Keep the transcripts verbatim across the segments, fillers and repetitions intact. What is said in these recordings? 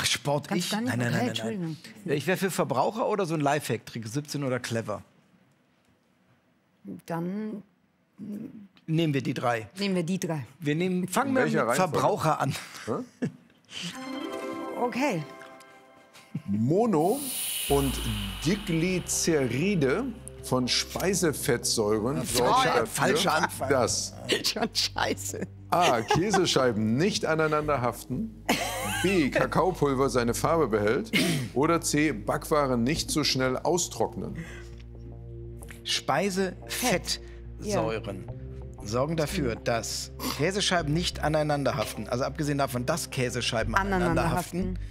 Sport, Kannst ich? du da nicht? Nein, nein, Okay, nein, nein, Entschuldigung. nein. Ich wäre für Verbraucher oder so ein Lifehack, Trick siebzehn oder clever. Dann Nehmen wir die drei. nehmen wir die drei. Wir nehmen, fangen wir mit welcher Reihenfolge? Verbraucher an. Okay. Mono- und Diglyceride von Speisefettsäuren sorgen falscher- dafür, falscher Anfang. dass Schon scheiße. A. Käsescheiben nicht aneinander haften, B. Kakaopulver seine Farbe behält oder C. Backwaren nicht so schnell austrocknen. Speisefettsäuren sorgen dafür, dass Käsescheiben nicht aneinander haften. Also abgesehen davon, dass Käsescheiben aneinander, Aneinander haften, haften.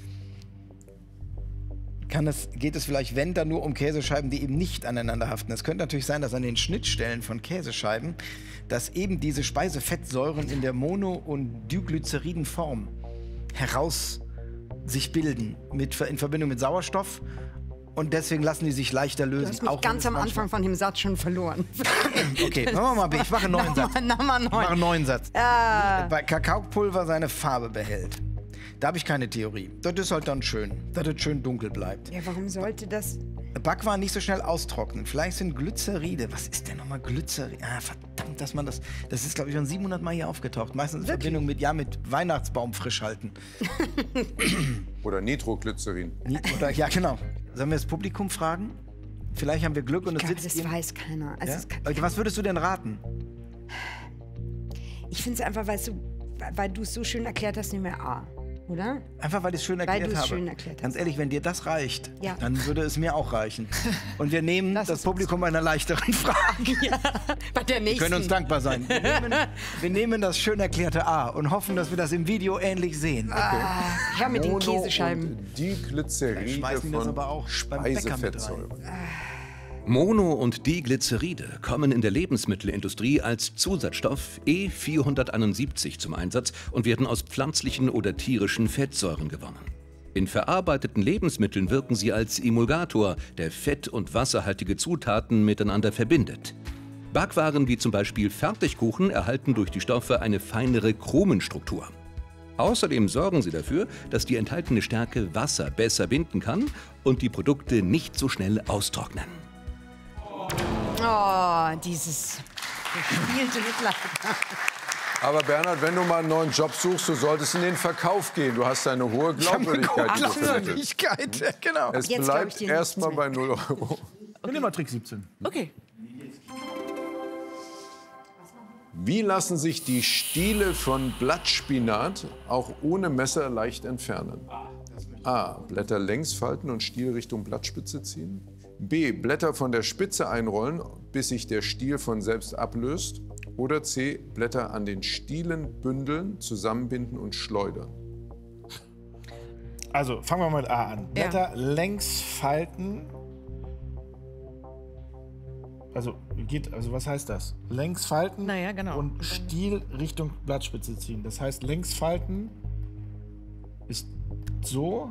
kann es, geht es vielleicht, wenn, dann nur um Käsescheiben, die eben nicht aneinander haften. Es könnte natürlich sein, dass an den Schnittstellen von Käsescheiben, dass eben diese Speisefettsäuren in der Mono- und Diglyceridenform heraus sich bilden mit, in Verbindung mit Sauerstoff. Und deswegen lassen die sich leichter lösen. Du hast mich auch wenn ganz es am manchmal- Anfang von dem Satz schon verloren. Okay, machen wir mal B. Ich mache einen neuen Satz. Nochmal, nochmal Ich mache neu. einen neuen Satz. Ah. Bei Kakaopulver seine Farbe behält. Da habe ich keine Theorie. Das ist halt dann schön, dass es schön dunkel bleibt. Ja, warum sollte das... Backwaren nicht so schnell austrocknen. Vielleicht sind Glyceride. Was ist denn nochmal Glyceride? Ah, verdammt, dass man das... Das ist, glaube ich, schon siebenhundert Mal hier aufgetaucht. Meistens in Verbindung mit, ja, mit Weihnachtsbaum frisch halten. Oder Nitroglycerin. Nie- Oder, ja, genau. Sollen wir das Publikum fragen? Vielleicht haben wir Glück und Ich es glaube, sitzt... das irgend- weiß keiner. Also ja? es kann, Okay, was würdest du denn raten? ich finde es einfach, weißt du, weil du es so schön erklärt hast, nehmen wir A. Oder? Einfach, weil ich es schön erklärt du es habe. schön erklärt Ganz ehrlich, wenn dir das reicht, Ja. dann würde es mir auch reichen. Und wir nehmen Lass das es Publikum einer leichteren Frage. Bei der Wir nächsten. können uns dankbar sein. Wir nehmen, wir nehmen das schön erklärte A und hoffen, dass wir das im Video ähnlich sehen. Ja, mit den Mono- Käsescheiben. und Diglyceride schmeißen wir das von aber auch beim Bäcker mit Speisefettsäuren. Mono- und Diglyceride kommen in der Lebensmittelindustrie als Zusatzstoff E vierhunderteinundsiebzig zum Einsatz und werden aus pflanzlichen oder tierischen Fettsäuren gewonnen. In verarbeiteten Lebensmitteln wirken sie als Emulgator, der fett- und wasserhaltige Zutaten miteinander verbindet. Backwaren wie zum Beispiel Fertigkuchen erhalten durch die Stoffe eine feinere Krumenstruktur. Außerdem sorgen sie dafür, dass die enthaltene Stärke Wasser besser binden kann und die Produkte nicht so schnell austrocknen. Oh, dieses gespielte Mitleid. Aber Bernhard, wenn du mal einen neuen Job suchst, du solltest in den Verkauf gehen. Du hast eine hohe Glaubwürdigkeit. die du vermittelst. Glaubwürdigkeit, genau. Es Jetzt glaub ich bleibt dir erstmal nichts bei null Euro. Wir nehmen mal Trick siebzehn. Okay. Wie lassen sich die Stiele von Blattspinat auch ohne Messer leicht entfernen? A. Blätter längs falten und Stiel Richtung Blattspitze ziehen. B. Blätter von der Spitze einrollen, bis sich der Stiel von selbst ablöst. Oder C. Blätter an den Stielen bündeln, zusammenbinden und schleudern. Also fangen wir mal mit A an. Blätter längs falten. Also geht, also was heißt das? Längs falten Naja, genau. und Stiel Richtung Blattspitze ziehen. Das heißt, längs falten ist so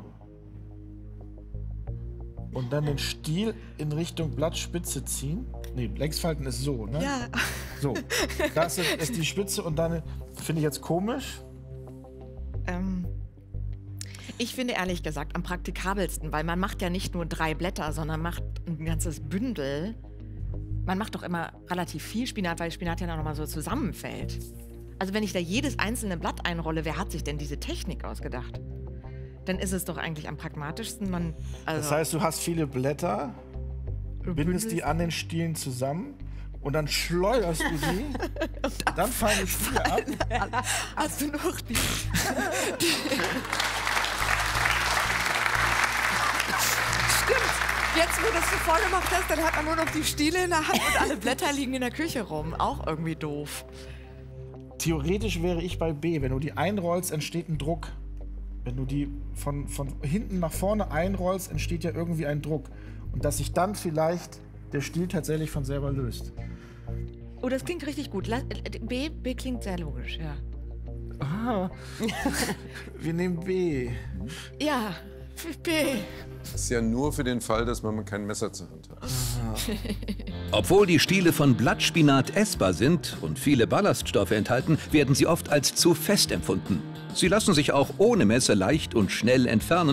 und dann den Stiel in Richtung Blattspitze ziehen. Nee, längs falten ist so, ne? Ja. So, das ist, ist die Spitze und dann finde ich jetzt komisch. Ähm, ich finde ehrlich gesagt am praktikabelsten, weil man macht ja nicht nur drei Blätter, sondern macht ein ganzes Bündel. Man macht doch immer relativ viel Spinat, weil Spinat ja noch mal so zusammenfällt. Also wenn ich da jedes einzelne Blatt einrolle, wer hat sich denn diese Technik ausgedacht? Dann ist es doch eigentlich am pragmatischsten. Man, also Das heißt, du hast viele Blätter, bindest die an den Stielen zusammen und dann schleuderst du sie, dann fallen die Stiele ab. hast du noch die... Stimmt. Jetzt, wo du das so vorgemacht hast, dann hat man nur noch die Stiele in der Hand und alle Blätter liegen in der Küche rum. Auch irgendwie doof. Theoretisch wäre ich bei B. Wenn du die einrollst, entsteht ein Druck. Wenn du die von, von hinten nach vorne einrollst, entsteht ja irgendwie ein Druck. Und dass sich dann vielleicht der Stiel tatsächlich von selber löst. Oh, das klingt richtig gut. Lass- äh, B, B klingt sehr logisch, ja. Ah. Wir nehmen B. Ja, B. Das ist ja nur für den Fall, dass man kein Messer zur Hand hat. Obwohl die Stiele von Blattspinat essbar sind und viele Ballaststoffe enthalten, werden sie oft als zu fest empfunden. Sie lassen sich auch ohne Messer leicht und schnell entfernen